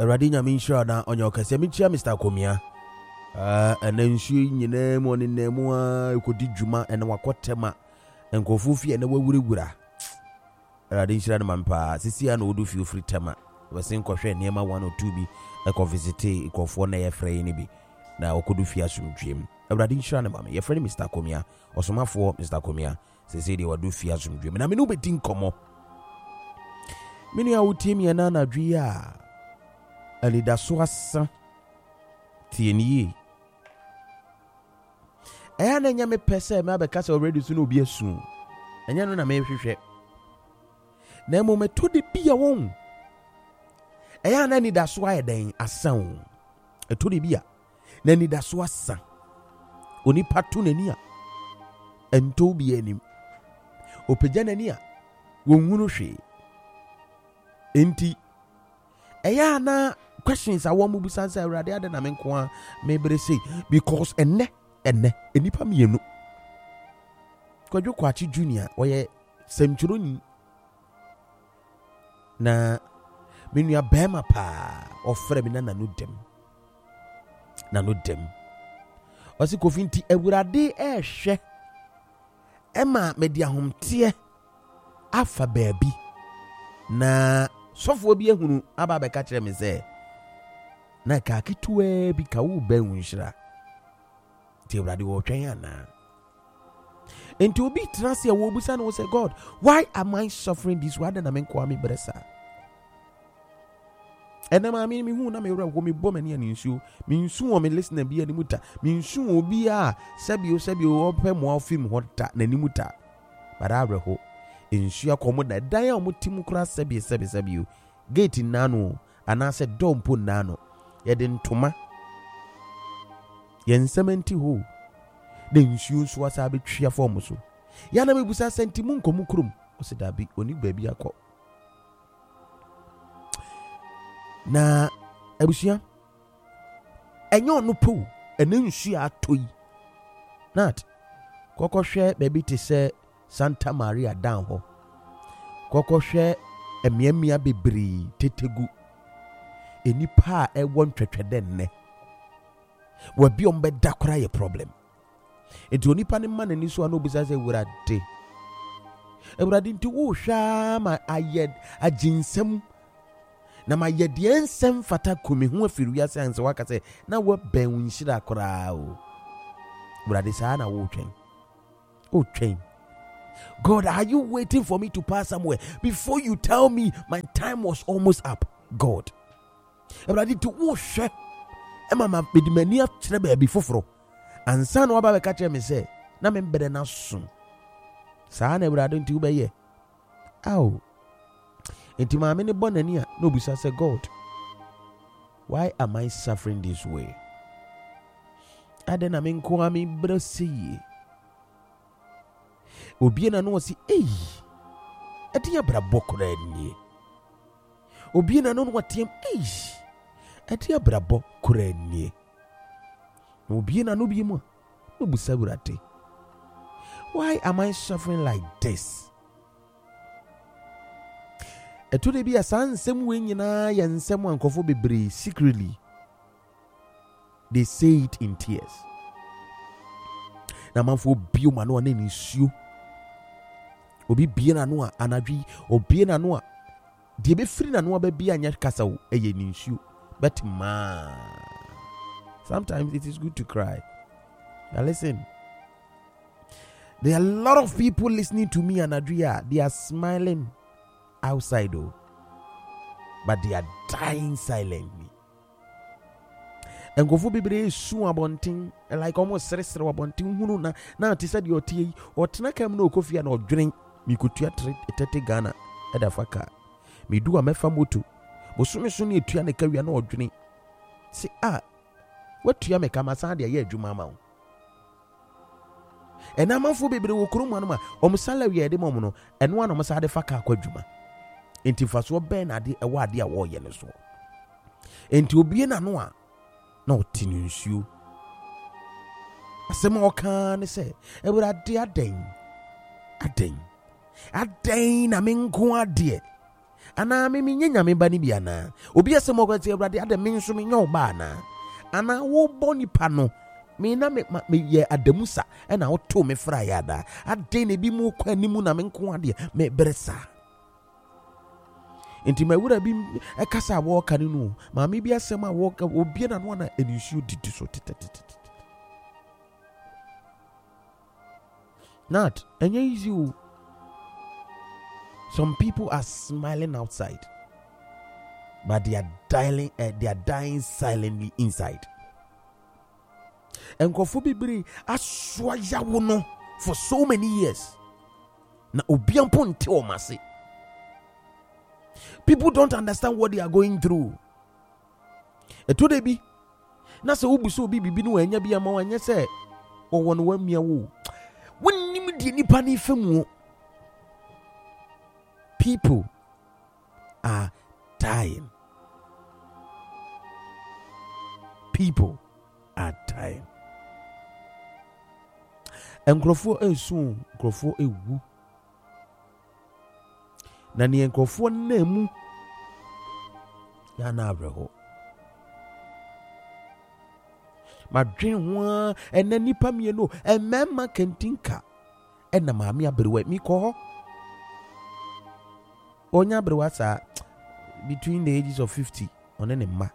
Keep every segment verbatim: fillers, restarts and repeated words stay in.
Radinya Minsha na on your Casamicha, Mister Comia. Uh, and then she, you name one in Nemua, could do Juma and Wakotema and Kofufi and the Wuri. Radisha Mampa, Sisia no do feel free tema. Was in Koshe Nema one or two be a convisite, Kofone, a frame. Now, could do Fiasum dream. A Radisha Mamma, your friend Mister Comia, or some for Mister Comia, say they will do Fiasum dream. And I mean, no betting como. Many out Timmy and Anna Dria. And it does so as Tieni. And then Yame Pessa, Mabacas already soon be a soon. And you know, I may share. Nemo me to the beer won. And any that's why then a sound. A to the beer. Nanny that's what son. Only patunenia. And to be any. Opejanania. Wumunushi. Enti. Ayana questions I want to answer rather than I mean, maybe say because enne enne enipa mienu. Kwajo Kwachi Junior or ye Semchuruni. Na minu ya bema pa ofre mi na nanu dem nanu dem osi kofinti ewurade ehwe ema media homtie afa baabi na sofo bi ehunu aba be ka kire me se na ka kituwe bi ka wo ba hunhira ti ewurade wo twen ana enti obi trust ya wo busa na wo say God, why am I suffering this way? Na men kwa me bresa and I mean, me who na me wura me bom ani aninsu me nsu o me listener bi ani muta me nsu obi a sabio sabio ope mo film hota na ni muta bara abraho nsu akomo da dan a omotim kura sabie sabie sabio gate nano anase dompo nano ye de ntoma ye nsementi ho de nsu nsu asa betwia form so ya na mebusa sentimu nkomu krum o se dabi oni baabi akọ na abusia enyo no po ene nsu atoyi nat kokohwe baby te se Santa Maria down ho kokohwe emiamia bebre tetegu enipa e won twetwede nne wa bi ombe dakora ye problem enti onipa ne man ni so anobusa se wurade ewurade nti wo hwa ma ayed aginsem na ma yedi ensem fata kumi hu afiru ya sense waka se na wo ben nhira kora o brother sa na wo twen o twen God, are you waiting for me to pass somewhere before you tell me my time was almost up? God, brother, to wo hwe e mama bedimani a kire ba bi foforo ansa na waba be ka kire me se na me mbere na so sa na brother nti wo be ye aw enti maame ne bonani a no bisa say God, why am I suffering this way? Adena me nko ami brasi obi na no si eh ade abra bokora nie obi na no watem eh ade abra bokora nie obi na no bi mu no bisa burate, why am I suffering like this? Eto de bi asansem we nyina ye nsem ankofo bebre secretly they say it in tears. Na manfo bio ma no na nsuo obi bie na no a anadwi obi na no a de be firi na no ba bia anya kasa wo eye nsuo but ma sometimes it is good to cry. Now listen, there are a lot of people listening to me and Adria, they are smiling outside oh, but they are dying silently. And go for bebre su abonting like almost sresre abonting hunu na na ti said your tea or tnakam no coffee and or drink mi kutua tete Ghana edafaka mi du amefa moto bosumi so na etua ne kawia na odwene si ah watua me kama sa de ye adwuma ma wo ena manfo bebre wo krum anu ma omsala wi ede mom no eno anu msa de faka akwadwuma enti faso ben ade ewa ade a wo ye ne so enti obie na no a na otini nsuo asema oka ne se ebura ade aden aden aden na menko ade ana me me nyanya me ba ni bia na obi asem okwati awurade ade me nso me nyo ba na ana wo boni pa no me na me me ye adamusa e na wo to me fra ya da ade na bi mu kwa animu na me nko ade me bresa enti ma wura bi e kasa wo ka ni no ma me bi asem a wo ka obi na no na enisuo didi so tetetete not enye easy o. Some people are smiling outside, but they are dying, uh, they are dying silently inside. And Kofubibri aswaya wono for so many years. Na obiampon te omase. People don't understand what they are going through. Eto de bi na se obuso bi bibi no anya bi ama wanya se wo wono wamia wo. Wonnim de nipa ni famu. People are dying. People are dying. Enkrofo esu, enkrofo ewu. Na ni enkrofo na mu ya na abreho. Madwen ho ena nipa mienu emema kentinka ena maami abrewe mi ko Onya brewasa between the ages of fifty on any ma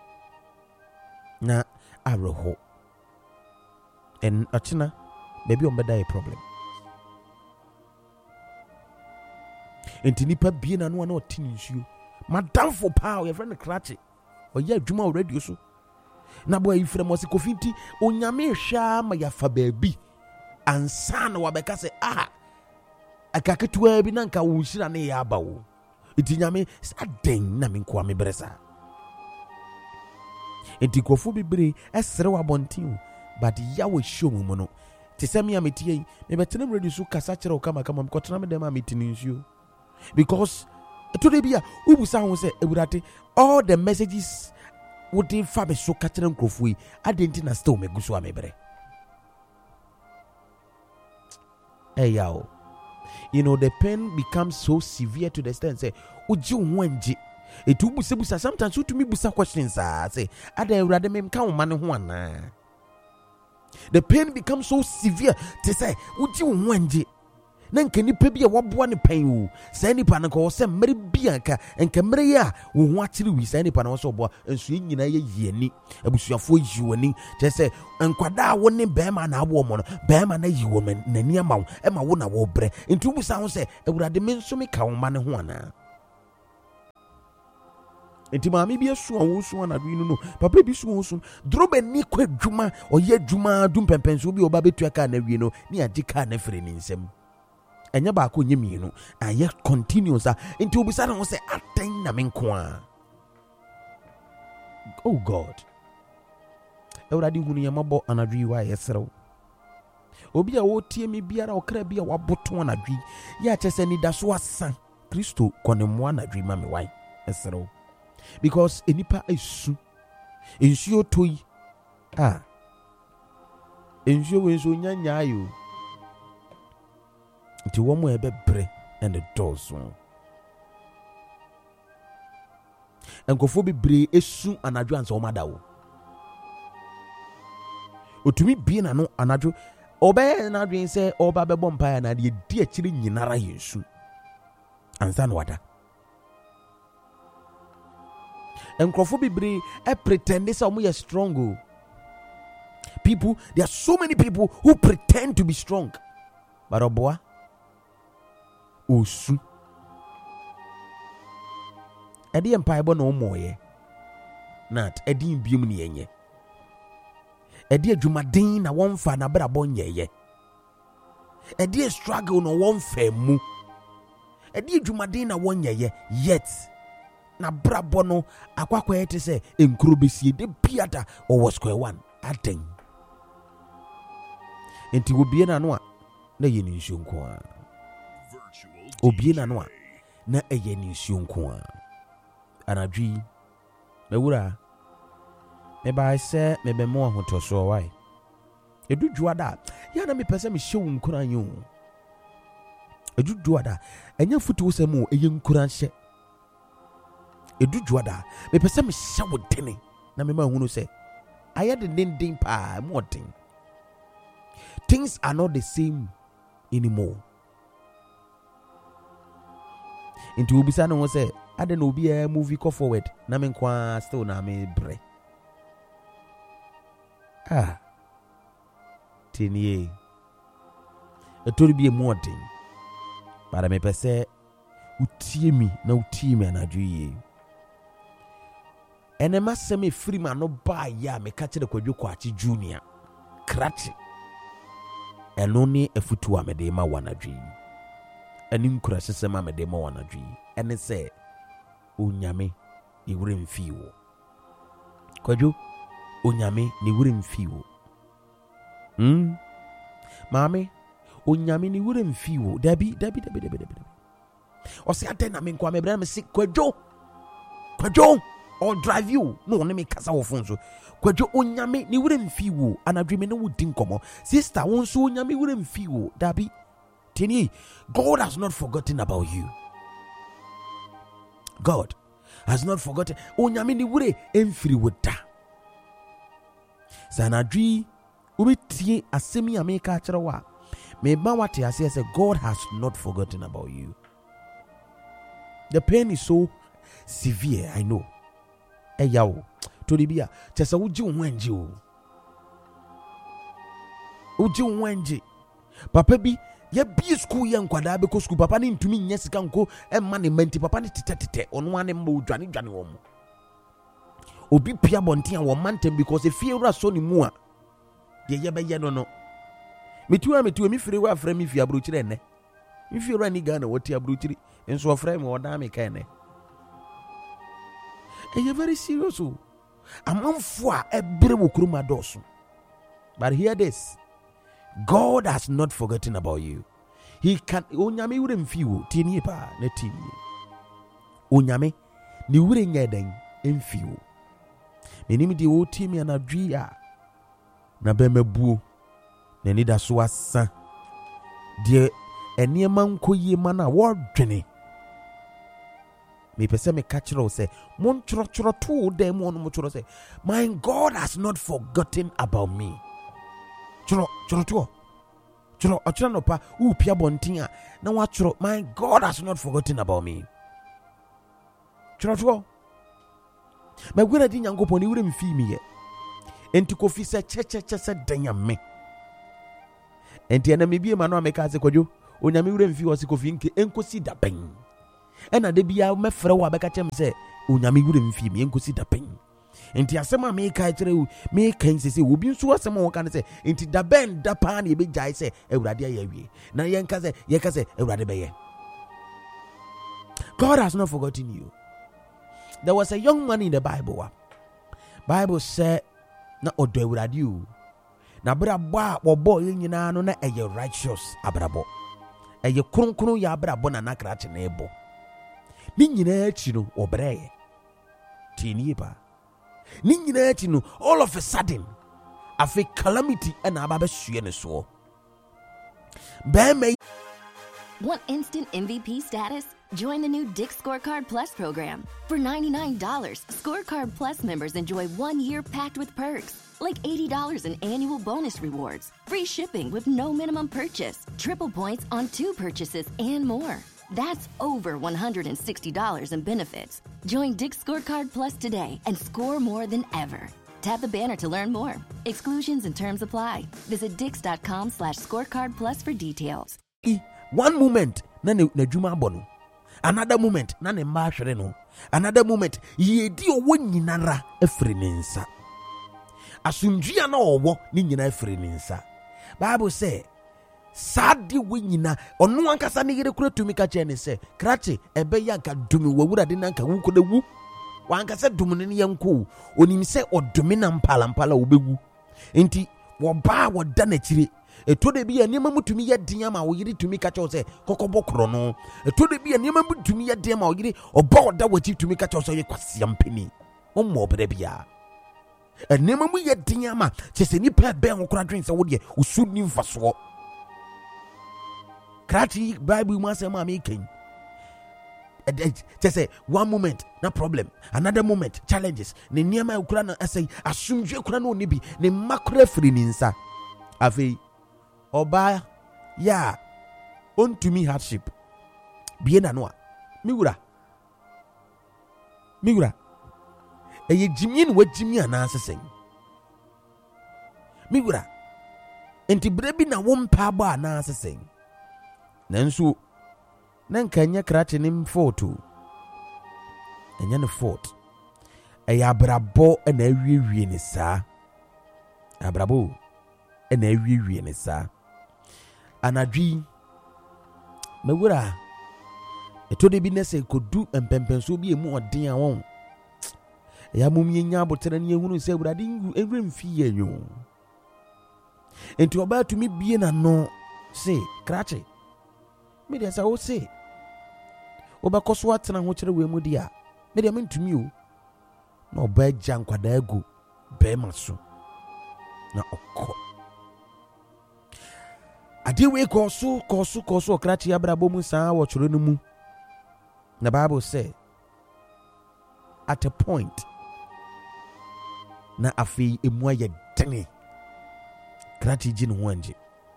na aroho and achina baby on beda a problem enti nipa bie na no na otini nsuo madam for power your friend krache oya adwuma already so na boy ifre mo se kofinti onyame hwa ma ya fa baabi ansa na wabeka se ah akaketua bi na nka wo hira na ya abawo iti nyame aden na me nko me bresa enti kofu bibre esere wabontin but yawo show mu no te se me ametie me betena ready so kasa kire o kama kama me kotena me dem ametini nsuo because today bia ubusa ho se ewurate all the messages would dey fa me so kire nkofu yi adenti na still me guso amebre hey yawo. You know, the pain becomes so severe to the extent say, "Uji unwenji." It will be sometimes you to me busa questions. I say, "Ada rather me come man one." The pain becomes so severe to say, "Uji unwenji." Nan keni pebi a wabwa ni pain. Say ni pana ko se meri bianka enka meri ya wo ho akiri wi say ni pana wo so bo ensu nyina ye yeni abusuafo yiwani te say enkwada wo ne bema na abo mo no bema na yiwo men nani ama wo e ma wo na wo bre ntu busa ho say ewurade me nso me ka wo ma ne ho ana enti maami bi asu wo su na dwi no papa bi su wo su drobe ni kwa dwuma oye dwuma dum pempenso bi oba betua ka na wi no ni agika na fere ni nsem enya ba ko nyemi no aye continuous into obisa na say aten na me nko a oh god ewradi hunu ye mabo anadwi wa yeserew obi a wo tie me biara okra bia waboto anadwi ya chese ni daso asan Kristo konemo anadwi ma me wai yeserew because enipa esu ensuo toyi ah ensuo wenso nyanya ayo nti womo ebe bre and the doors one enkofo bi bre esu anadwo ansa omada wo otumi bi na no anadwo obe na adwen se oba bebo mpa na de di akire nyinara yesu ansa no wada enkofo bi bre e pretend say omo ye strong. People, there are so many people who pretend to be strong, but oboa osu edi empire bo no moye nat edi biom ne yenye edi adwumaden na wonfa na bra bo nyeye edi struggle no wonfa mu edi adwumaden na wonyeye yet na bra bo no akwakwa yete se enkuro besie de piada o square one aten enti wo bie na no a na ye ni nsuo nko a obie na no a na eye ni nsuo nko a anadwi mewura me ba se me be mo ahotoso wai edudua da ya na me pese me hye wo nkuran yo edudua da enya futu wo se mo eye nkuran hye edu juada me pese me hye wo dene na me ma hunu se aye de den pa mo den. Things are not the same anymore. Into ubisa no say ade no be a movie go forward na me kwa still na me bre. Ah. Tenie. E to be a more thing. But me pese utie mi na utie mi anadwe. Enema se me free man no ba ya me ka kire Kwadwo Kwachi Junior. Krachi. Eno ne afutu a me de ma wanadwe. Ani nkura sesema me de ma wanadwe. Ene se onyame ni wure mfiwo. Kwadwo onyame ni wure mfiwo. Hmm. Mami onyame ni wure mfiwo. Dabi dabi dabi dabi dabi. O se ate na me nkwa me bra me se Kwadwo. Kwadwo or drive you no ne me kasa wo fon so. Kwadwo onyame ni wure mfiwo anadwe me ne wudi nkomo. Sister won so onyame wure mfiwo. Dabi tini God has not forgotten about you. God has not forgotten. Onyame ni wure emfiri woda. Sanadwi ubitie asemi ya meka akere wa. Me ba wate ase say God has not forgotten about you. The pain is so severe, I know. Eyawo to the bia chesa uji unwenji o. Uji unwenji. Papa bi ye bi school ye nkwada be ko school papa ni ntumi nya sika nko e ma ne menti papa ni tete tete ono ane mba odwane dwane wo mo. Obi pia bonten a wo mantem because e fie wura so ni mu a de ye be ye no no. Metuwa metuwa mi fire wa afra mi fie abrochire enne. Mi fie wura ni Ghana woti abrochire enso afra mi oda me ka enne. And you're very serious. I'm on for every wukruma dosu. But hear this. God has not forgotten about you. He can onyame wure mfiwo tinie pa na tinie. Onyame ni wure nyeden mfiwo. Menim di wo timi anadwi a na be mabuo na ni da so asa. De eniema nkoyie ma na wo dwene. Me pese me catch ro say mon chro chro to dem on mo chro say my God has not forgotten about me. Chro chro to chro achro no pa u pia bontin a na wa chro my God has not forgotten about me. Chro to me gwera di nyankopon ni wure mfi mi ye enti kofi se che che che se danya me enti ana me bie ma no ameka se Kwadwo onyame wure mfi wo se kofi nke enkosi da ben. Ena de bia me frɛ wo abeka kyem sɛ onyame wure mfi me enkosi da pen. Enti asɛm me ka kyerɛ wo me kan sɛ obi nso asɛm wo kan sɛ enti da ben da pa na e be gyae sɛ awurade aye awie na yen ka sɛ ye ka sɛ awurade bɛyɛ. God has not forgotten you. There was a young man in the Bible. Bible said na odo awurade o. Na brabo a wobo nyina no na eye righteous abrabo. Eye kronkron ya abrabo na nakra na ebo. Ni nyina achi no obreye tinie ba ni nyina achi no all of a sudden afi calamity and aba sue ne so ba me. Want instant M V P status? Join the new Dick's Scorecard Plus program. For ninety-nine dollars, Scorecard Plus members enjoy one year packed with perks, like eighty dollars in annual bonus rewards, free shipping with no minimum purchase, triple points on two purchases, and more. That's over one hundred sixty dollars in benefits. Join Dick's Scorecard Plus today and score more than ever. Tap the banner to learn more. Exclusions and terms apply. Visit dix.com slash scorecard plus for details. One moment, na ne juma bono. Another moment, na ne mba hwere no. Another moment, ye di owo nyinara efre ne nsa. Asumdua na owo ni nyina efre ne nsa. Bible say sadi we nyina onu ankasa ne yere kura tumi ka che ne se krache ebe ya nka dumi wawura de nanka wuko de wu wankasa dumi ne yanko onim se odumi na mpala mpala obewu enti wo ba wo da na chire eto de bi anema mutumi ya din ma wo yiri tumi ka che se kokobo kro no eto de bi anema mutumi ya din ma wo yiri oba oda wachi tumi ka che se ye kwase ampani o mo bere bia anema mu ya din ma che se ni pa ben wo kra dwen se wo de usu ni mfaso. Krati Bible mu asem am eken just say one moment no problem, another moment challenges. Ne niema ukura na say asumdwe ukura no ni bi ne makura firi ni nsa. Afei oba ya on to me hardship. Bien na no a miwura. Miwura. Eye jimyin wa jimi ana asesen. Miwura. Enti brebi na wo mpa ba ana asesen. Nanso na nkanya krache nim photo. Enya ne fort. Eye abrabo na awiewie ne saa. Abrabo na awiewie ne saa. Anadwi mewura etode bi nese kodu empempenso bi emu odin awon. Ya mumye nya botere ne ehunu se awurade enwre mfi yenyo. Enti oba tumi bie na no se krache. Me dey say o se oba koso atena ho kire we mu dia. Me dey mentumi o. Na oba gya nkwada agu be maso. Na okọ. Ade we koso koso koso krache abrabo mu saa wo choro no mu. The Bible say at a point na afi emu aye dene krache ji no wanje.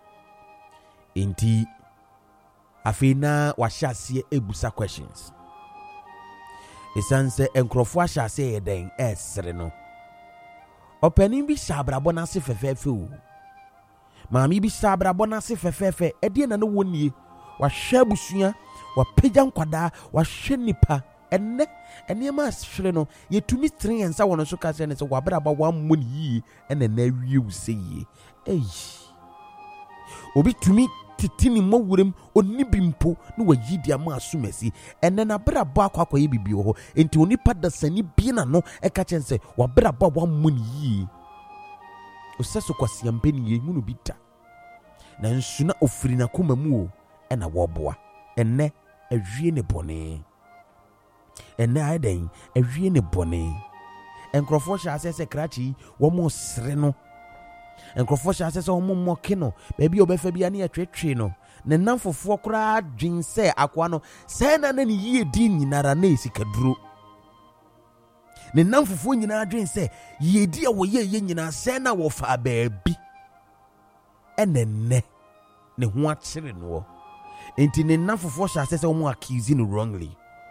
Enti afi na wahyasie ebusa questions. Esanse enkrofo ahyase yeden esere no. Opening bi shabrabo na se fefefe o. Maami bi shabrabo na se fefefe e de na no wonie. Wahya busua, wapagya nkwada, wahwe nipa. Enne enema ahwere no yetumi tren ensa wono so ka se ne se wabraba wammo ne yi ene na awie use yi. Ei. Obi tumi titini mo wurem oni bimpo no wayidi ama asumasi enne na brabo akwakoye bibi ho enti onipa da sani bi na no e ka chense wabrabo wammo ne yi. Oseso kwasiampe ne ye hunu bi da. Na nsuna ofiri na koma mu o ena woboa. Enne awie ne bone. Enne aiden awie ne bone. Enkrofo sha asese krachi wo mo sre no. Enkrofo sha asese wo mo moke no. Baby obefa bia ne atwetwe no. Ne namfofo kora adwen se akwa no se na na ne yie di nyinara na esikaduro. Ne namfofo nyina adwen se yie di a wo ye ye nyina se na wo fa baabi. Enenne ne ho akire no. Enti ne namfofo sha asese wo mo accuse no wrongly.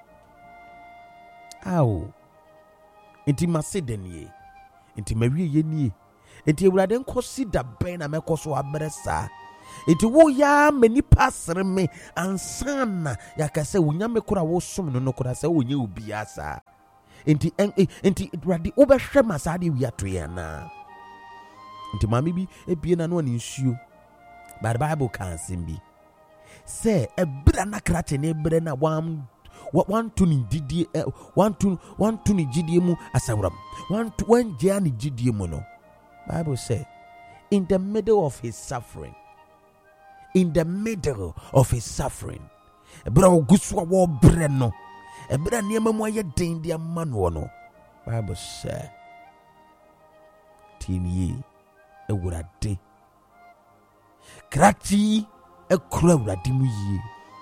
Aw. Enti masedenie. Enti mawie ye nie. Enti ewurade nkosi da ben na mekoso abresa. Enti wo ya mani pasre me ansana yakase wunyame kura wo som no no kura se wonye obi asa. Enti enti ewurade obehwe masade wi atoya na. Enti mami bi ebie na no ani nsuo. But Bible can simbi. Say ebra na krate ne ebra na wam one to ni didie one to one to ni jidie mu asawram. One to one je ani jidie mu no. Bible say in the middle of his suffering, in the middle of his suffering, ebra oguswa wo bre no, ebra niema mu aye den dia manu no. Bible say tini ewurade krati ekura ewurade mu yi.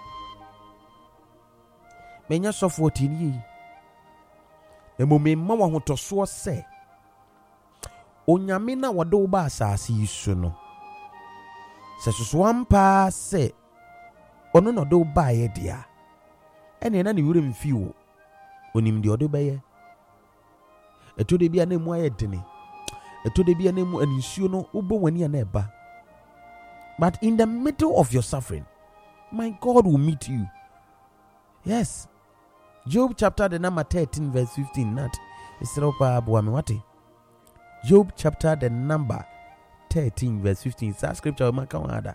Menya so fourteen yi. Emome ma wa hotoso se onyame na wode wo ba asase isu no. Se soso ampa se ono no de wo ba ye dia. Ene na ne wure mfi wo. Onim de ode beye. Eto de bia na mu aye dene. Eto de bia na mu anisuo no ubo wani na eba. But in the middle of your suffering, my God will meet you. Yes. Job chapter the number thirteen verse fifteen. Not. Job chapter the number thirteen verse fifteen. That scripture I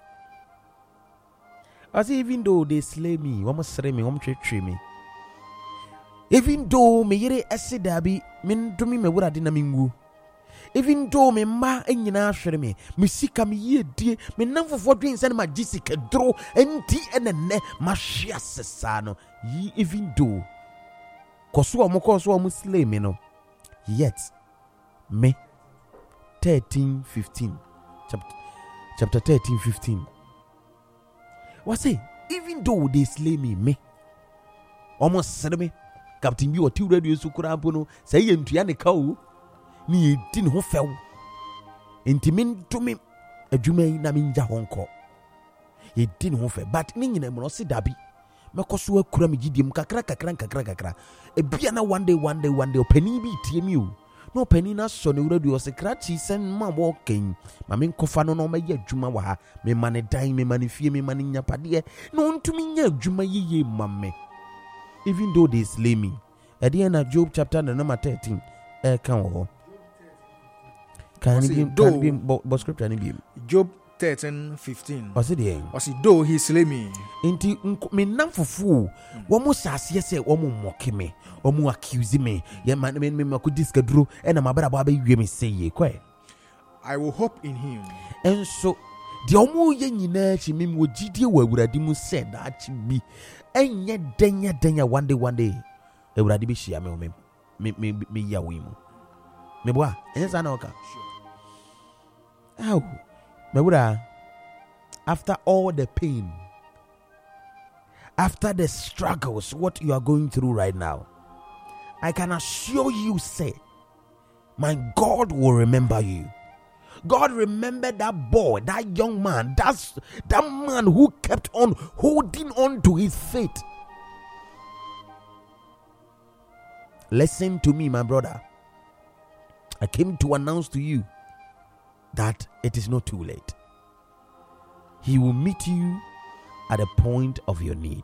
say, even though they slay me, one must slay me, one must treat me. Even though me yere ese dabi, min to me me wura dina mingu. Even though me ma enyina ahwere me, me sika me ye die, me namfofo dwen se na ma jisika dro, enti enene ma hwea sesa no. Even though koso omo koso omo slay me no, yet me thirteen fifteen chapter chapter thirteen fifteen. What say? Even though they slay me, me almost said me Captain you or two radio sukurabono say yen to yani cow ni didn't ho fell intimin to me a jume na minja honko ye didn't ho fell but ning in a monosi dabi mekoso akura me gidim kakra kakra kakra kakra e bia na one day one day one day opani bi tie mi o no opani na so ne radio secretary sen ma walking ma me nkofa no no ma ye adwuma wa ha me mane dan me mane fie me mane nyapade no ntumi nya adwuma yiye ma me even though they slay me at the end of Job chapter number thirteen eh kan wo kan ni kan bi bo scripture ni bi Job thirteen fifteen. Was it there? Was it though he slay me? Inti me nam fufu. Womo sase se womo mock me. Womo accuse me. Ye man me me makudiskedru e na mabara ba be wie me say ye kwe. I will hope in him. And so the omo ye nyina chi me mo gidie wa awurade mu said that chi bi enye denya denya one day one day awurade be hia me me me me ya we mu. Me boa enye sa na oka. Ow. After all the pain, after the struggles, what you are going through right now, I can assure you, say, my God will remember you. God remembered that boy, that young man, that's that man who kept on holding on to his faith. Listen to me, my brother. I came to announce to you that it is not too late. He will meet you at the point of your need.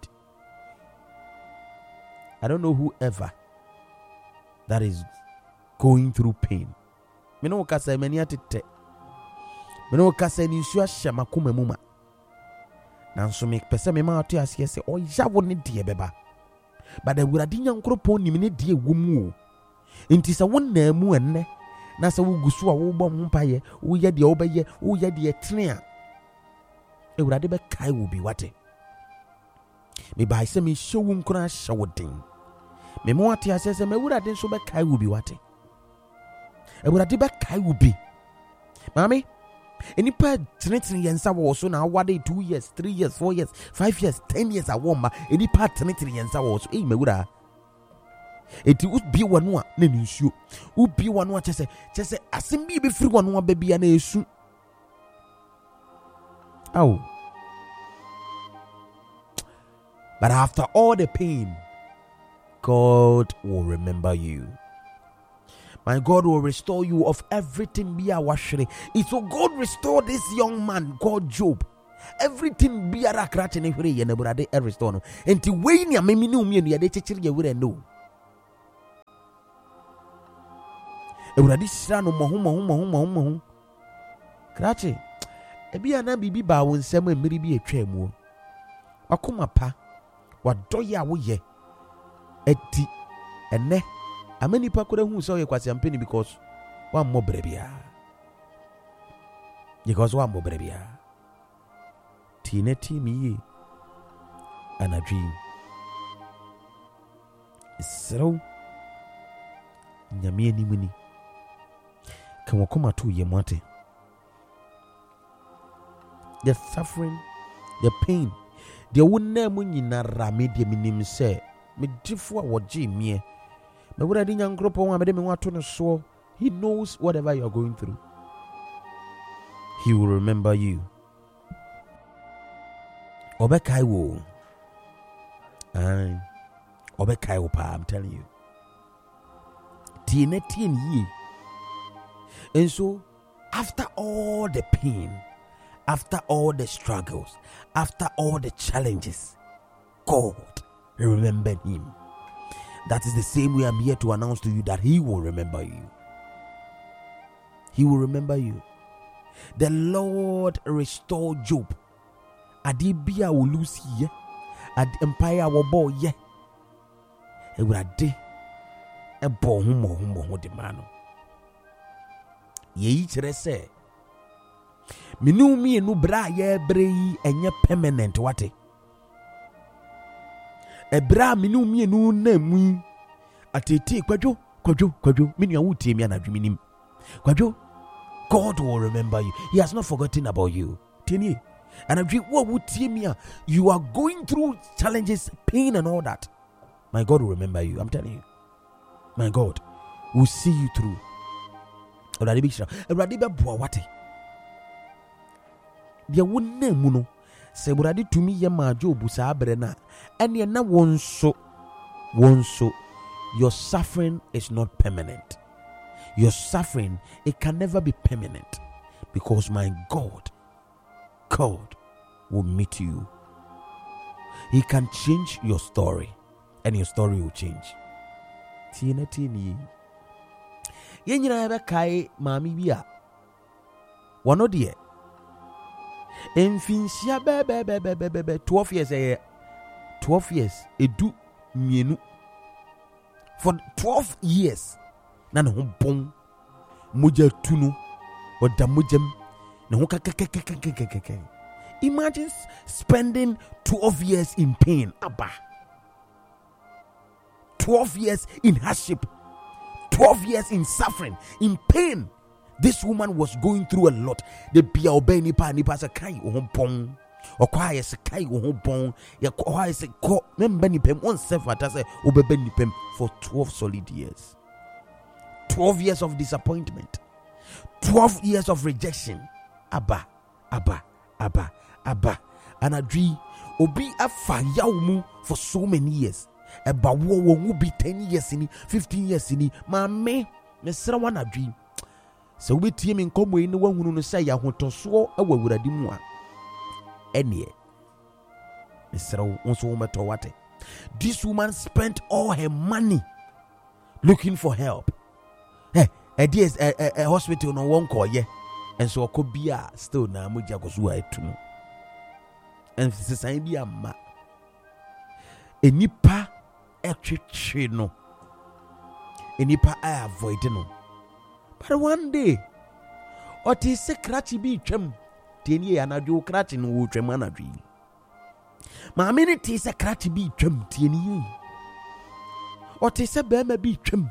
I don't know whoever that is going through pain. Me no kasa mani atete. Me no kasa ni nsu ahya makoma muma. Nanso me pese me ma ato ase se o ya wo ne de beba. But the wurade nyankropon ni me ne de wo mu o. Enti sa wonna mu enne na sa wo gusu a wo bom mpaye wo ye de wo be ye wo ye de etene a ewurade be kai wo bi wate me bai se me showu nkura shawodin me mo ate ase se me ewurade nso be kai wo bi wate ewurade be kai wo bi mami enipa tenetene yensa wo so na awade two years three years four years five years ten years awoma enipa tenetene yensa wo so eh mewura eti ubi wanu a na nsuo ubi wanu a chese chese asem bi be firi wanu a ba bia na esu aw. But after all the pain, God will remember you. My God will restore you of everything be a washing. It so God restore this young man called Job. Everything be a rakrat in every year, never restore. And to wait near me, no me, and the teacher you wouldn't know. Ewurade sira no mo ho mo ho mo ho mo ho krache e bia na bibi ba wo nsem amiri bi atwa mu akoma pa wadoye a wo ye eti ene amani pa kora hu so ye kwase ampeni because wa mo brebia because wa mo brebia tineti mi anadwi isro nyame ni muni kan wakoma to ye mwate the suffering the pain the wonna mu nyina rame de minim se me difo a woje mie me wura di nyankropo wa me de me wato no so. He knows whatever you are going through. He will remember you. Obekai wo ai obekai wo pa, I'm telling you. Tienetien ye. And so, after all the pain, after all the struggles, after all the challenges, God remembered him. That is the same way I'm here to announce to you that he will remember you. He will remember you. The Lord restored Job. Adibia will lose here. Ad empire will bow ye. It would a day. A bohum homo de mano. Ye say. Minu me no bra ye brei enye permanent wate. E bra minu me no na mu atete kwadwo kwadwo kwadwo minu awutie me anadwe minim. Kwadwo, God will remember you. He has not forgotten about you. Tini. And I what would me you are going through challenges, pain and all that. my God will remember you. I'm telling you. My God will see you through. Awurade bi kyerɛ. Awurade bɛboa wate. Deɛ wo nam mu no, sɛ Awurade tumi yɛ maa Job saa bere na, ɛneɛ na wɔn nso, wɔn nso, your suffering is not permanent. Your suffering, it can never be permanent, because my God, God will meet you. He can change your story, and your story will change. Tina tini. Yenyina ebe kai mami bia. Wano die. Enfinsia be be be be be be twelve years eh. twelve years edu mienu. For twelve years na ne ho bon moja tunu oda mojem ne ho kakakakakakakaka. Imagine spending twelve years in pain. Abba. twelve years in hardship. twelve years in suffering, in pain. This woman was going through a lot. The bia obey nipa nipa sa kai o pon. O kwa yes kai o pon. Ya kwa yes ko member nipem on self atase obebe nipem for twelve solid years. twelve years of disappointment. twelve years of rejection. Abba, abba, abba, abba. And adri obi afa yawmu for so many years. Eba wo wo will be ten years in fifteen years in ma me me sra wan adwi. So we tie me nkomo yi ne wahunu no say ya hotoso awa wurade mu a ene me sra wo so wo meto wate. This woman spent all her money looking for help. Hey, a D S a, a, a hospital no one call ye, and so could be a still na muja kosuwa etu. And sisan bi ama enipa etwetwe no, enipa I avoid no. But one day, what is a cratchy be trim? Tini anadu cratch in wo trim anadri. My minute is a cratchy be trim, tini. What is a bema be trim?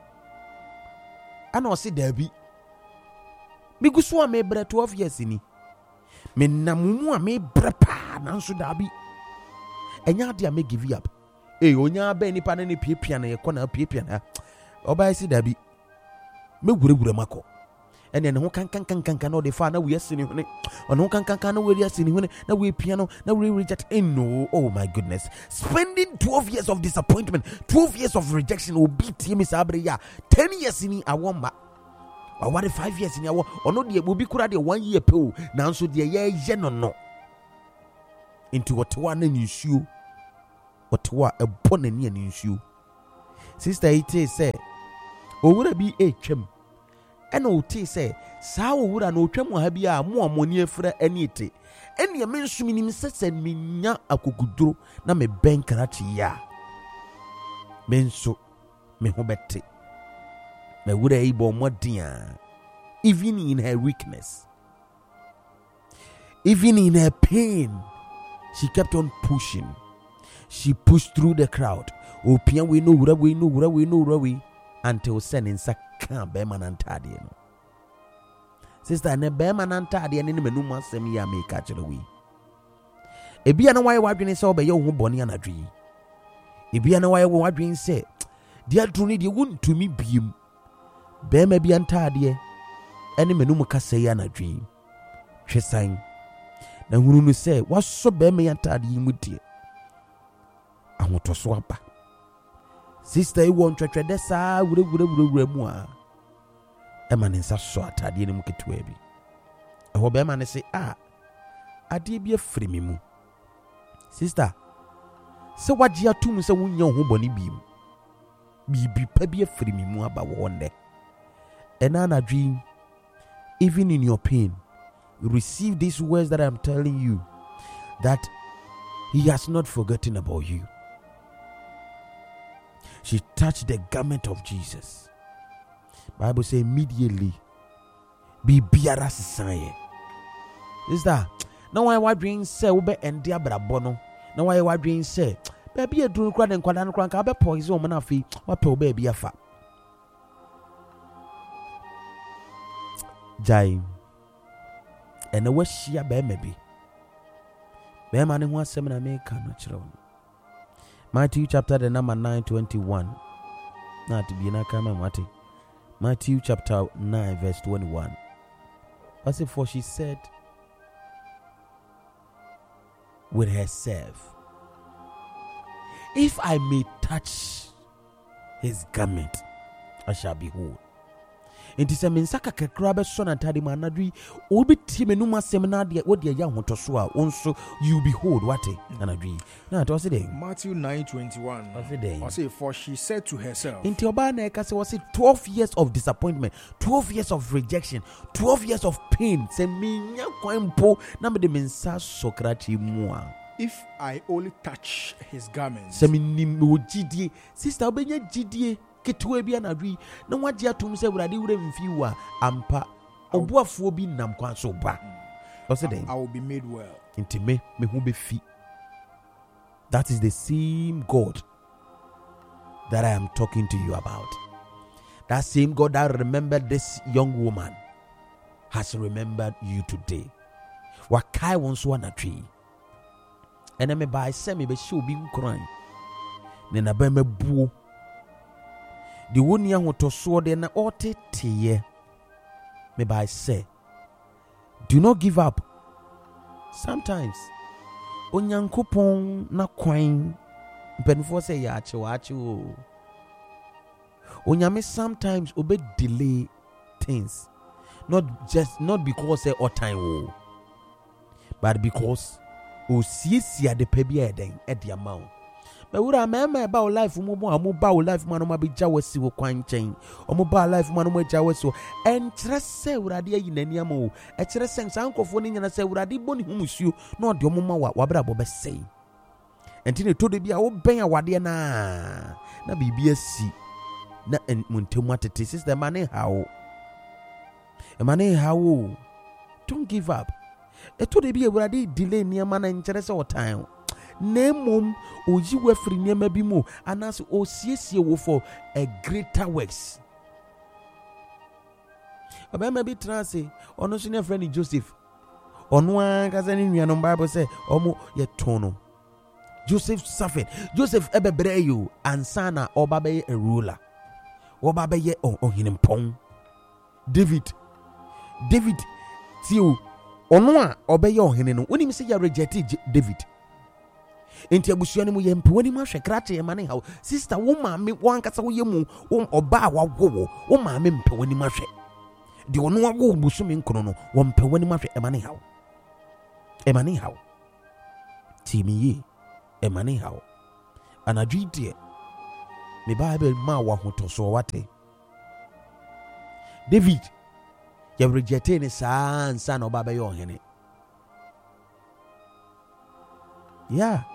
I know see there be. Miguswa me bre twelve years in. Me namumu me brepa nansu dabi. Enya dia me give you up. Eh onya be nipa na ne piepia na ye kona piepia na. Oba si dabi. Me gure gure mako. Ene ne ho kan kan kan kan no de fa na we asini hone. Ono kan kan kan na we asini hone na we piano na we reject in no. Oh my goodness. Spending twelve years of disappointment, twelve years of rejection will beat him sabre ya. ten years in awamba. Or what five years in our or no, will be kura de one year po now so the year yen or no into what one in issue what what a bonny in issue. Sister it say, or would I be a chum? And O T say, Sao would I know chum will have a more money for any tea. And your men swimming says and me nya a kukudro na me bank rachi ya. Men so me hobete. Me would able more dear, even in her weakness, even in her pain, she kept on pushing. She pushed through the crowd. Oh, Pia, we know where we know where we know where we until sending Saka Beman and Tadian. Sister, ne Beman and Tadian in the Menuma Semia may catch it away. A be an away wiping so by your own bonny and a dream. A be an away wiping say, dear Tony, you wouldn't to me beam. Bema bi antade ene menum ka sey anadwi hwesan na hunu no say waso bema antade yi mudie ahotoso aba sister e won twetwe de saa wure wure wure wure mu a e ma ne nsa so atade ne mu ketewa bi e ho bema ne say ah ade bi afiri mi mu sister se waje atum se wunya ho boni bi mu bibi pa bi afiri mi mu aba wonde. And Anna dream, even in your pain, receive these words that I'm telling you, that He has not forgotten about you. She touched the garment of Jesus. Bible says immediately, be biara sisaye. Is that now I was dream say ube and diabra bono. Now I was dream say, baby a dream crowd and quadan crank abe poison manafi or po baby afa. Jai and a washia be maybe. Bear man in one seminar make a natural. Matthew chapter the number nine twenty-one. Not to be in a camera, Matthew chapter nine verse twenty-one. I said, for she said with herself, if I may touch his garment, I shall be whole. Enti se mensaka kakra be so na tade manadri obi tie me numa semina de wo de ya hoto so a onso you behold what anadri na to say dey Matthew nine twenty-one. I say dey I say for she said to herself. Enti oba na ka say was twelve years of disappointment, twelve years of rejection, twelve years of pain. Se minya kwampo na me de mensa sokrachi mu a. If I only touch his garments. Se minim ogidie sister obenya gidie ketwe bia na dwi na wagye atum se wurade wure mfi wa ampa obuafo bi nam kwan so ba o se den I will be made well. Intime me hu be fi. That is the same God that I am talking to you about. That same God that remembered this young woman has remembered you today. Wakai won so na twi ene me ba se me be shi obi nkran ne na ba mabuo the one young to so de na otete me by say do not give up. Sometimes onyankopon na kwan mpenfo say ya ache wa ache o onyame sometimes obe delay things, not just not because say all time o, but because o siesia de pebia eden e de amount. But wura mema ba life mo mo amu ba life man ma be jawasi wo kwan chen omo ba life man mo jawasi en kire se wurade ayi nani am o e kire se sankofo ni nyana se wurade boni humusuo na ode omo ma wa wabra bo be sei enti ne to de bia wo ben awade na na bibia asi na muntemu atete sister mane hawo e mane hawo. Don't give up. E to de bia wurade delay niam na nkire se o time nemom oji wafri niam bi mu anas o siesie wo for a greater works. Obama bi transe ono so ne friend Joseph ono an ka se ni nuanom Bible say omo ye tono Joseph suffered. Joseph ebebre you ansana oba be a ruler oba be ye ohinempon. David David tiu ono a obeye ohene no onim se ya reject David. Enti abusuani mu ye mpewani mu ahwe krache ye mane hawo sister wo maame wo ankasa wo ye mu wo oba wa wo wo maame mpewani mu ahwe de ono awo busumi nkono no wo mpewani mu ahwe e mane hawo e mane hawo timi ye e mane hawo anadwi de me Bible ma wa hoto so wate David ye reject ni sa ansa na oba be ye ohene. Yeah.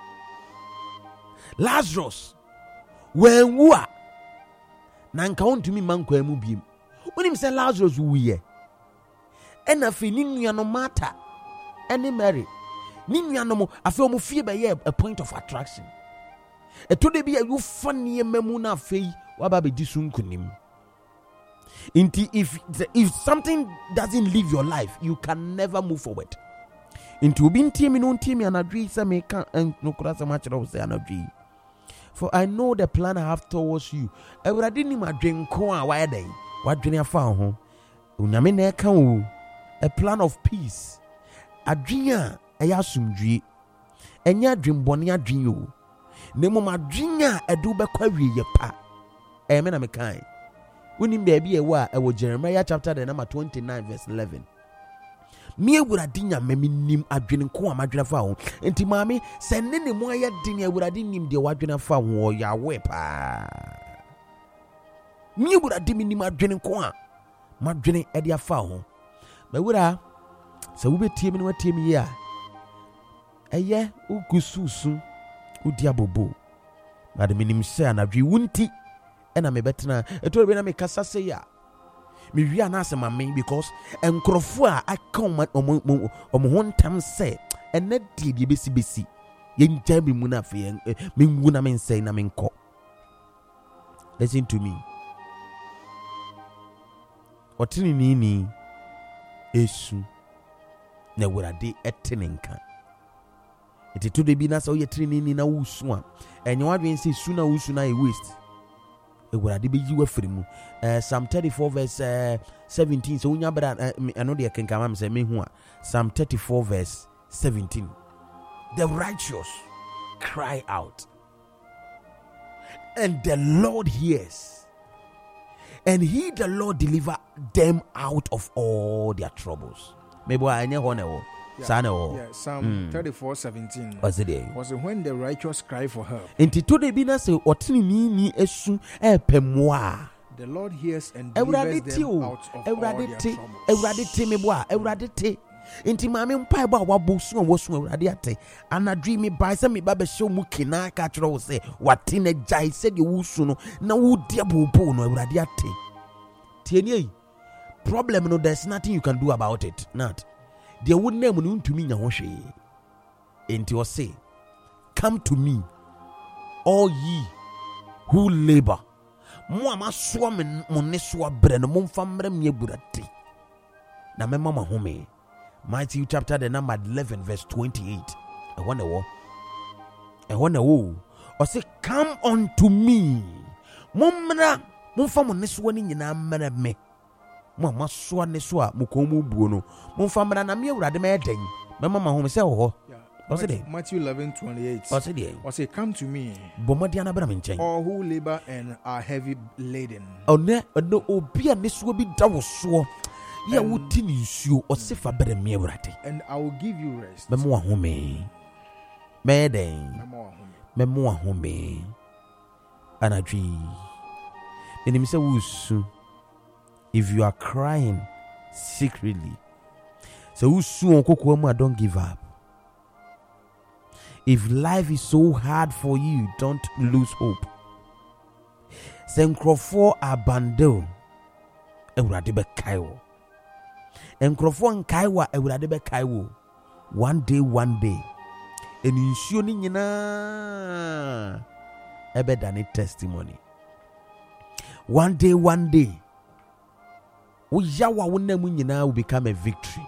Lazarus when wu a na nka wontumi mankwa mu biem wonim se Lazarus wuye ena fe ni nuano Martha ene Mary ni nuano mo afi o mo fie be ye a point of attraction eto de bia you fane mamu na afi wa ba be disunkunim. Inti if if something doesn't live your life you can never move forward. Inti obi ntie mi no ntie mi anadwi se me kan no kura se ma kire se anadwi. For I know the plan I have towards you. Ewurade ni madwen ko a wa yeden wadwene afa ho onyame na eka o a plan of peace. Adwen a eya asumdwie enya adwen bone adwen o nemo madwen a edu bekwa wiye pa e me na me kan wonim baabi e wa e wo Jeremiah chapter the number twenty-nine verse eleven. Me ewurade nyame nim adwene ko amadwene fa ho enti maame se ne ne mo aye din ewurade nim de wadwene fa ho ya we pa me ewurade nim adwene ko a madwene e de afa ho ba wura se wo betie me no watie me ya eye ugususu udi abobo ba de nim se anadwe wunti e na me betena eto be na me kasa se ya me wi na asema me because enkrofo a aka omo ho ntam se ene die die besi besi ye nja bi mu na fe me ngu na me nse na me nko. Listen to me. Otini ni ni esu na wurade etenenka It to the be na so ye training in a usua. And you want to say sooner usuna a waste. It would be you free mu. Psalm thirty-four verse uh, seventeen. So unya brother I know they can come say me who Psalm thirty-four verse seventeen. The righteous cry out, and the Lord hears, and he the Lord deliver them out of all their troubles. Maybe I know Yeah, yeah, Psalm mm. thirty-four seventeen. Was it there? Was it when the righteous cry for help? Enti to de bi na se otini ni ni esu e pemoa. The Lord hears and delivers them out of all their troubles. Ewurade te me boa, ewurade te. Enti maame mpa ba wa bosu wo su ewurade ate. Anadwi me ba se me ba be hye mu kina ka kire wo se wate na jai se de wo su no na wo de bobo no ewurade ate. Tieni problem no, there's nothing you can do about it. Not. There would name no to me nya enti o say, come to me, all ye who labor. Mo ama so me mo ne so abre no mo mfa mra me burate. Na me mama home. Matthew chapter the number eleven verse twenty-eight. I wonder what. I wonder wo. O say, come unto me. Mo mra mo mfa mo ne so ni nyina mra me. Mo ma so ne so a mo kon mu buo no mo fa mra na me awurade me den me mama ho me se ho Matthew eleven twenty-eight. O se dey o say, come to me, bomodi ana bra me nchen, all who labor and are heavy laden. O ne no obi a ne so bi da wo so ya wo ti ni nsuo o se fa bra me awurade, and I will give you rest. me mo ho me me den me mo ho me anadwi eni me se wo su. If you are crying secretly, so who soon don't give up. If life is so hard for you, don't lose hope. Senkrofo abandon ewurade be kaiwo. Enkrofo nkaiwa ewurade be kaiwo. One day, one day, eni nsuo ni nyina ebe dane testimony. One day, one day, Uyawa wunemu nyina will become a victory.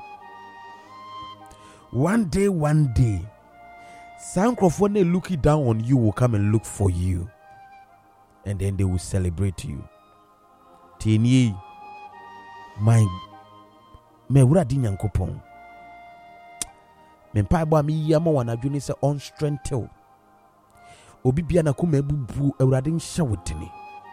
One day, one day, Sankrofone looking down on you will come and look for you, and then they will celebrate you. Tieni, my me wura di nyankopon. Me mpa ba mi yama wana dwene se on strength. Obi bia na kuma bubu ewurade nhya wodini.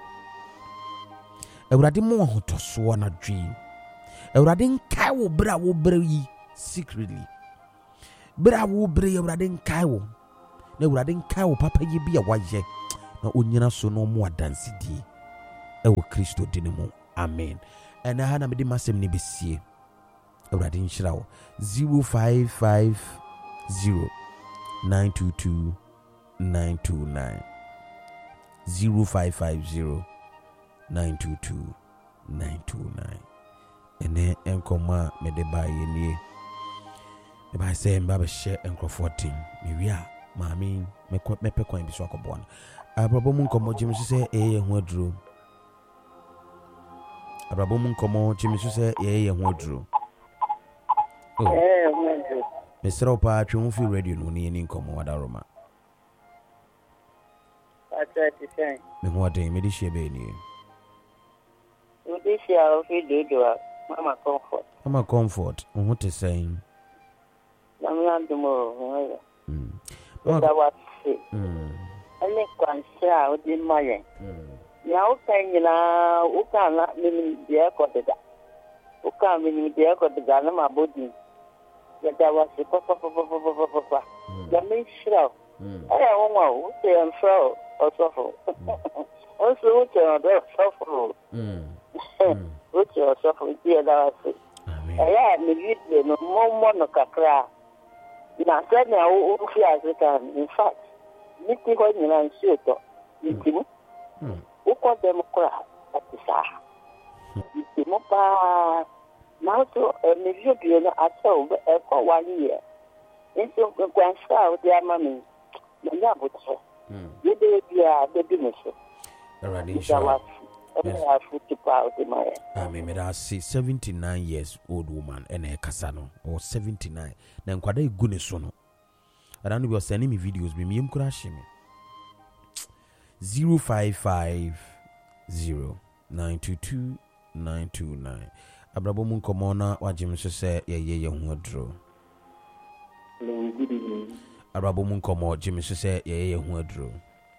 Ewurade mo hotoso na dwi. Ewurade nkai wo bra wo bra yi secretly. Bra wo bra ewurade nkai wo. Na ewurade nkai wo papa yi bia waye. Na onyina so no mo adansidie. Ewo Kristo dini mo. Amen. Ena ha na me di masem ni besie. Ewurade nhyira wo. zero five five zero nine two two nine two nine zero five five zero nine two two nine two nine. Ene enkoma me de ba yenie. Me ba say mba be share enkrofo team. Me wi a maami me ko me pe kwan bi so akobon. Abrabo mu nkomo jimi so say eye ho aduro. Abrabo mu nkomo jimi so say eye ho aduro. Oh. Eh, ho. Mister Opa twon fi radio no ni ni nkomo wada Roma. Atati sai. Me ho ade me di share be ni. Udi share o fi do Mama Comfort. Mama Comfort, who to say? Namland mo. Mm. That was it. Mm. Any kwansha o di maye. Mm. Ya o kan nyina o kan na mi dia ko de da. O kan mi dia ko de da na mabodi. Ya da was pa pa pa pa pa pa pa. Ya mi shira. Mm. Eh o ma o se en fro o sofo. O se o te o de sofo. Mm. Which was sofo dia da was. Eh mi video no mo mo no kakra. Na said na o fi Africa, in fact, niti ho nyina nsuo to. Ntimu. Mm. Uko dem kra atisa. Ntimu pa na so mi video no aso e ko one year. Nso kwansha o dia mami. Na ya botso. Mm. Yede bia de bi meso. Already sure. I mean, I see seventy-nine years old woman and a casano or seventy-nine. Then quite a goodness sono. I don't know be sending me videos be me em kura hye me zero five five zero nine two two nine two nine abrabo mu nkomo na wagem so se ye ye ye ho adro. Hello, good evening. Abrabo mu nkomo gem so se ye ye ye ho adro.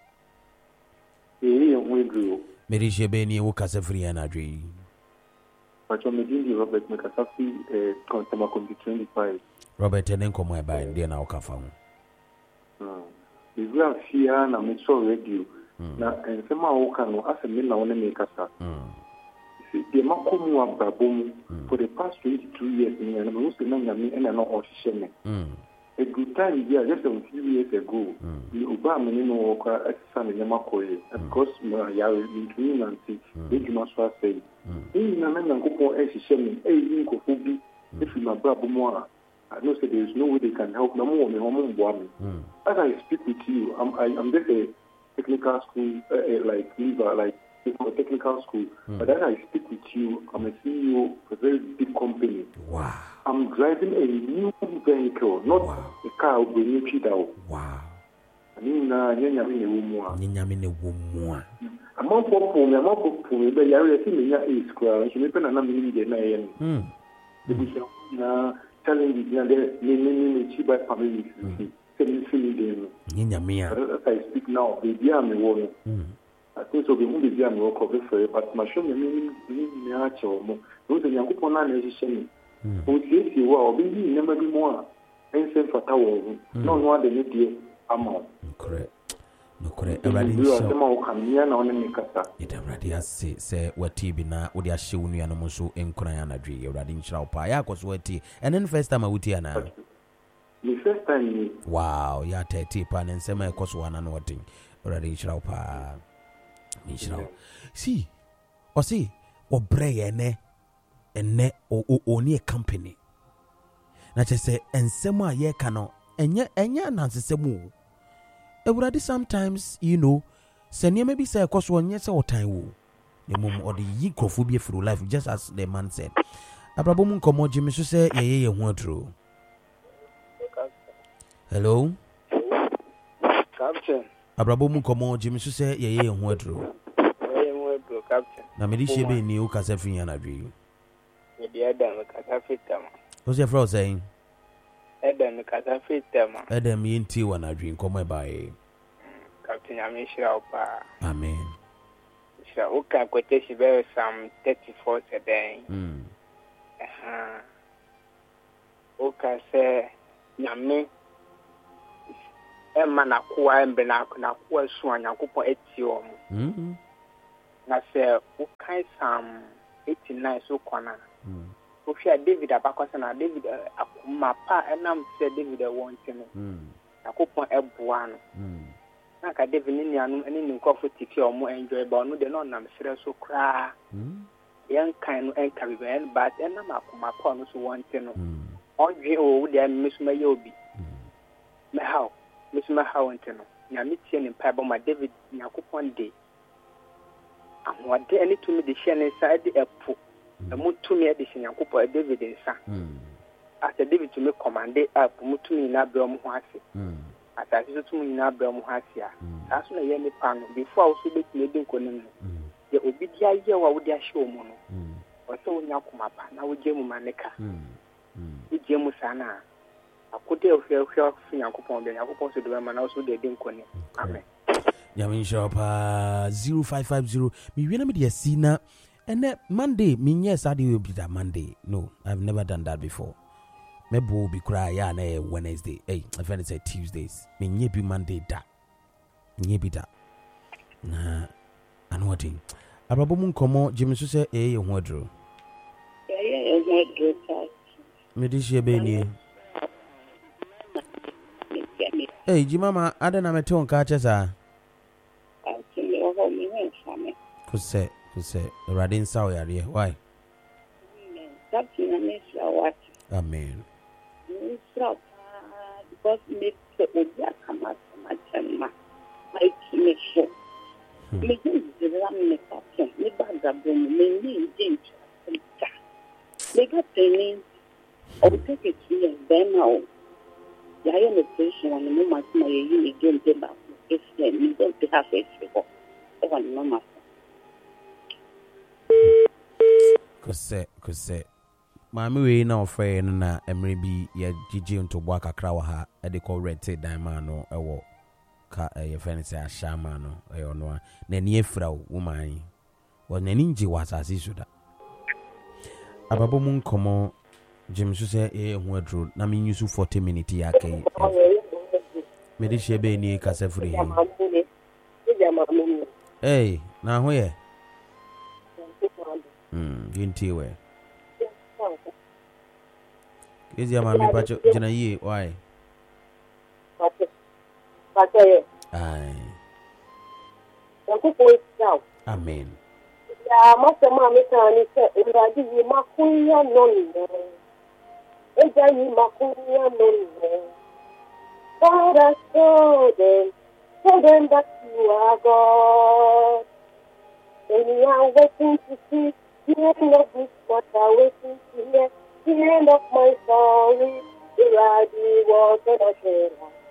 Ye ye ho adro. Meri jebe ni wo kasa free na adwe. Pacho medindi Robert Mekasafi eh Consumer Committee twenty-five. Robert enen nkomo e ba ndi na wo kafa ho. Ah. Izu afia na me so radio. Na ensema wo kan no asemi na wona me kasa. Mm. See the makomu abrabom for the past twenty-two years me na me say na nyame na no ohihye Mm. A good time yeah just a few years ago. The Obama no wo ka exercise na makoye because ma ya in twenty nineteen the juma so say. In na na nkopon ehihye me eh nkofo bi if you abrabom a I know say there is no way they can help. No more, no more, no more. As I speak with you, I'm I, I'm just a technical school, uh, uh, like leaver, like a technical school. Mm. But as I speak with you, I'm a C E O of a very big company. Wow. I'm driving a new vehicle, not wow. a car with a new cheetah. Wow. I mean, uh, nyanya mine wumwa. Nyanya mine wumwa. I'm not for me. I'm not for me. But you are seeing me is crying. So me pen na me ni na yen. Hmm. The na. Telling you that they may be by family. Send me as I speak now, the dear me woman. I think so. The movie dear me work over for but my show me me actual more. Those are young people now. They say, "Oh, this you are. We never be more." And send for tower. No one the need amount. Correct. No correct. Everybody it already has say say wati bi na wo de ahye wo nua no mo so enkran anadwe everybody nchira opa ya kwaso wati and then first time awuti ana the first time wow ya thirty pa ne nsema ekoso wana no wati everybody nchira opa nchira see o see o bre ene ene o oni a company na chese ensema ye ka no enye enye nansesemu everybody sometimes you know senior maybe say cause one yes or time wo the mum or the yikrofobia through life just as the man said abrabo mu nkomo Jimmy so say ye ye ho atro. Hello Captain abrabo mu nkomo Jimmy so say ye ye ho atro. Ye ho atro Captain na me di shebe ni o kasa fin na dwe ye di adam kasa fitama o say fro saying adam kasa fitama adam yenti wa na dwe nkomo e bae Captain Amishra Opa. Amen. So, okay, quotation very some thirty-four today. Hmm. Uh-huh. Okay, say, Yami. Emma na kuwa embe na na kuwa suwa nyakupo etio. Hmm. Na say, okay, some eighty-nine so kwana. Hmm. Ofia David abakwasa na David akuma pa enam say David wonte no. Hmm. Nyakupo ebuano. Hmm. Na ka David ni anu ani ni nkofo tiki omo enjoy ba no de no nam sere so kra. Hmm. Yan kan no enka bi ben but enna makoma pa no so wonte no. Hmm. Odwe o wo de mesuma ye obi. Me how mesuma how wonte no. Nya metie ni pa ba ma David nyakopon de. Ahode ani tumi de hye ne side epo. E mutumi de hye nyakopon David nsa. Hmm. Asa David tumi commande up mutumi na bra mo ho ase. Hmm. Asase so tumi na bra mo ho ase a. Aso na ye ni pa no before so be tumi de nkonim no. Ye obi dia ye wa wo de ahye o mu no. Hmm. Oso wo nyakoma pa na wo je mu maneka. Hmm. Hmm. Wo je mu sana. Akode ohwe ohwe nyakopon de nyakopon so de ma na so de de nkonim. Amen. Yamin shop zero five five zero. Me wena me de sina and Monday me yes I do be that Monday. No, I've never done that before. Me bo be cry ya na Wednesday. Hey, I find it say Tuesdays. Me nye be Monday da. Nye be da. Na anu thing. Ababo mu nkomo Jimmy so say eh ye ho adro. Yeah, yeah, yeah, yeah. Me di she be ni. Hey, Jimama, ada na meto nka chesa. Kuse, kuse. Radin saw yare. Why? Amen. Because me to odia kama kama chama. My team show. Me the ram me captain. Me baga bom me ni dent. Me got training. I will take it here then now. yɛayɛ no operation wɔ ne moma so ma yɛyi ne dwompe baako ɛfɛ ne dwompe half afiri hɔ ɛwɔ ne moma so. Kose kose maame wei na ɔfrɛ no na mmerɛ bi yɛgyegye ntoboa kakra wɔ ha ɛde kɔ rete dan ma no ɛwɔ ka yɛfrɛ no sɛ ahyɛ ma no ɛyɛ ɔno a n'ani afira wo woman wɔ n'ani ngye wɔ asase so da ababɔ mu nkɔmmɔ gyem so sɛ ɛyɛ ho aduro na menyi so forty minutes yɛ aka yi mede hyɛ bɛɛ ni kasa firi he ei na ho yɛ mm yɛntie wɛ kezi ya mami pacho jina yie why pacho ai amen ya masa mami tani se uradi yi makunya nonne eja yi makunya nonne God has told them, tell them that you are God. And you are waiting to see the end of this water, waiting to hear the end of my story. Uradi was a share.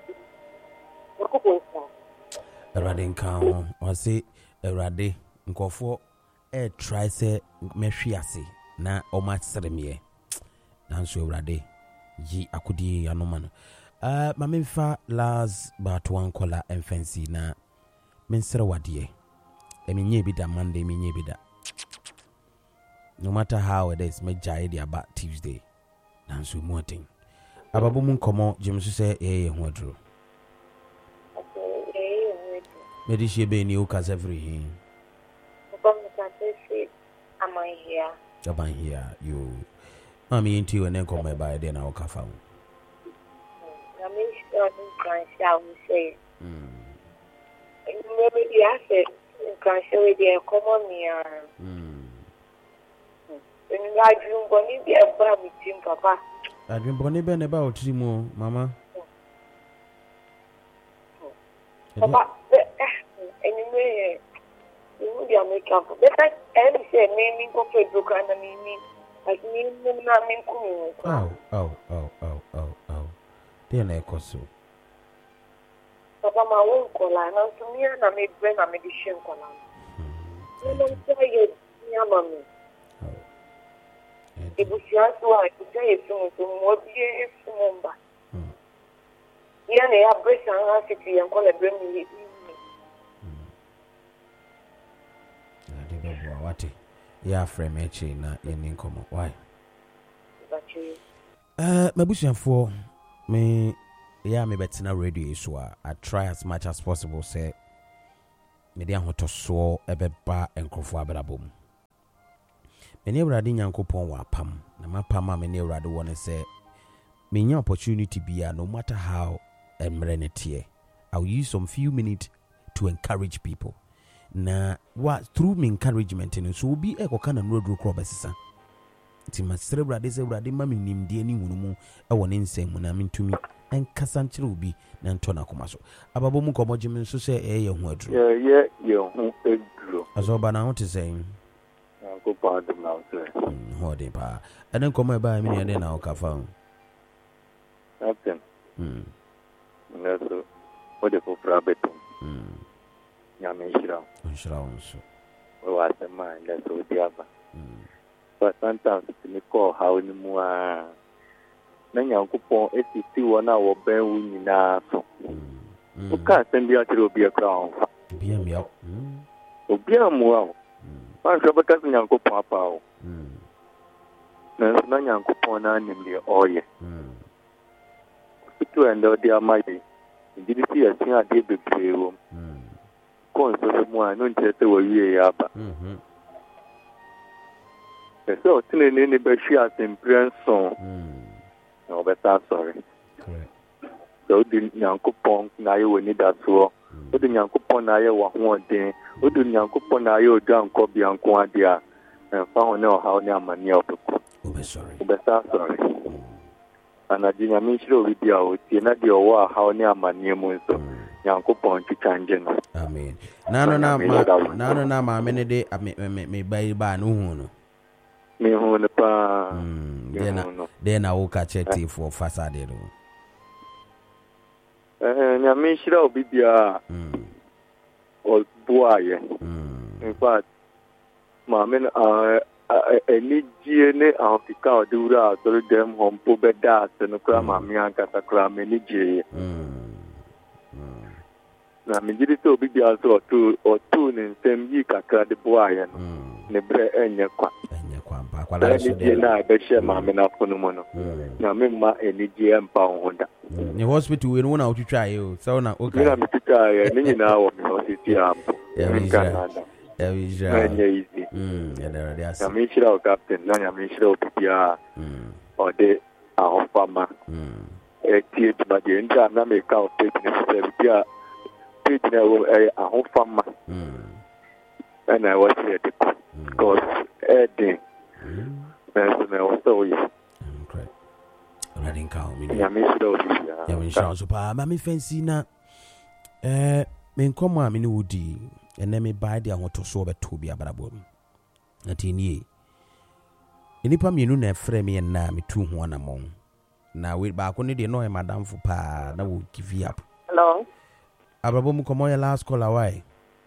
Uradi nkan wase uradi nkofo e try say mehwiase na omatsremye nanso uradi yi akudi anoma no uh mamemfa las batwan kola emfancy na mensere wade eminye bi da Monday eminye bi da no matter how it is me jai dia ba Tuesday nanso muatin ababo mu nkomo jemso se eh ho aduro me di she be ni o kasa free hin ko me kasa free am I here am I here you mami into you and then come by then na o kafa ho na me sure can shall say mm maybe the asset can show the common near mm en adwun boni bi eba mi tim papa adwun boni be ne ba otiri mu mama papa anyway you dey make up better any say me me go for do kan na me me like me na me ku oh oh oh oh oh oh dey na ekoso papa ma won kola na so me na me bre na me di shen kola no say you nyama me ebusiaso a kuta yesu so mo bi efu mba ya na ya bresa ha fiti yan kola bre mi yi na de babo wate ya frame echi na yeni nkomo why eh mabusiafo me ya me betina radio so a I try as much as possible say me dia hotoso ebeba enkrofo abrabom mene urade nyankopon wa pam na mapam a mene urade wone say menya opportunity bia no matter how emrenete I'll use some few minutes to encourage people na what through me encouragement and so be e koka na no duro kro besesa ti masere urade se urade ma me nimdie ni hunumu e wone nsem na mentumi enkasa nkyere obi na ntona koma so ababo mu komoje me nso se e ye hu aduro ye ye ye hu aduro azoba na ho te sen ko pa dum na so mm ho de pa enen komo e ba mi ne na o ka fa captain mm neso o de ko prabeto mm nyame shira shira onso o wa se ma neso diaba mm but sometimes ni ko how ni mu a na nyankopon esisi wona wo ben wu nyina so mm o ka sen bia tiri obi akra on fa bia mi mm obi amu a man so baka nyankopon apa o mm na na nyankopon na nim de oye mm to endo dia mai ndidi si asin ade bebre wo mm ko nso mu a no ntete wo wie ya ba mhm so tine ne ne be hwi asemprenson mm no better sorry correct so di nyankopon na ye woni da so o di nyankopon na ye wa ho den o di nyankopon na ye odu anko bia nko ade a fa ho ne o ha ne amane opeko o be sorry o better sorry ana jinya mi shiro video o tie na de o wa ha ne amane mu nso nyankopon titanje no amen nano na ma nano na ma me ne de me me bai ba no hu no me hu ne pa mm de na de na wo ka cheti for fasade no Nyamishra Obibia or Boye. In fact, Mamma, any G N A of the cow do that, or them home Pobedas and Grandma Mianca Sacram, any J. Na mijiri to bi dia so to o to ne nsem yi kakra de boa ne bre enye kwa enye kwa mpa kwa la so de na be she ma me na funu mo no na me ma eni je empa ho da ne hospital we no na otwitwa ye o so na okay na me tita ye ni nyina wo me hospital am in Canada ya wisha enye easy mm ya da dia na me shira o captain na ya me shira o bia mm o de a ofama mm e tie ba de nda na me ka o pe ni se bia page na a home farmer. And I was here because Eddie and I was so you. Great. I didn't count me. Yeah, Miss Rose. Yeah, we shall super. Mammy fancy na. Eh, me come on, me woody, and then me buy the want to sober to be about a woman. Nothing ye. Any pam you know, frame me and na me two one among. Now we back on the no, madam for pa, that will give you up. Hello. Abrabo komo ya last call away.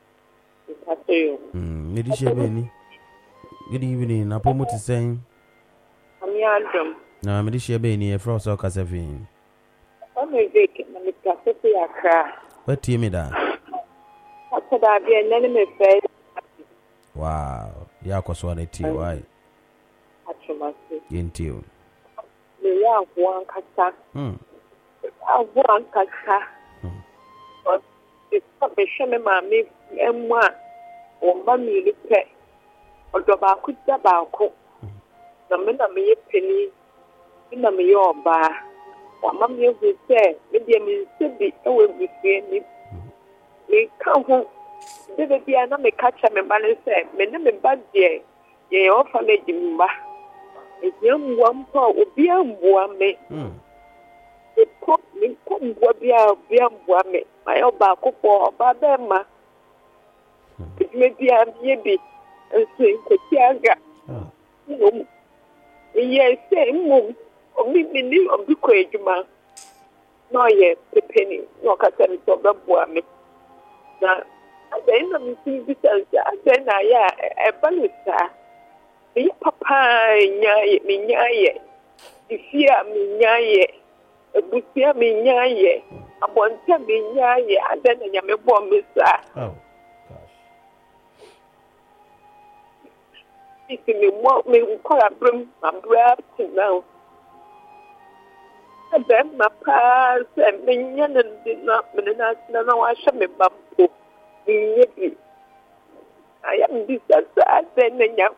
Hmm, me di shebe ni. Good evening. Na pomo ti sen. Ami andum. Na me di shebe ni e fro so kasafin. O me vek na me kase fi akra. What tie me da? Ata da bi en ne me fe. Wow. Ya kwaso na ti why? Achomasi. Yenti o. Me ya gwan kasa. Hmm. Agwan kasa. It's not a shame, mammy, and one or mammy, the pet or the barco, the barco. The men of me a penny in a me or bar. Or mammy will say, maybe I mean, Sibby, I will be seeing me. Come home. Did be an me catch a man and say, me never bad day. Ye offer me Jimba. If young one paw will be a woman. The pop me come be a be a woman. My old barco for Babema. It may be a baby and saying, Kotiaga. Yes, say, move. Or me, me, or be crazy, man. No, yes, the penny, no, Cassandra, the woman. Now, at the end of the thing, then I am a ballista. Me, papa, yay, me, yay. If you are me, yay. A busia me nyaye, a bonta me nyaye, and then I am a bomb, sir. Oh, gosh. If you want me, we call a brim, my breath to now. And then my pass and minion and did not, but no, I shall me bamboo. I am this as I then, and you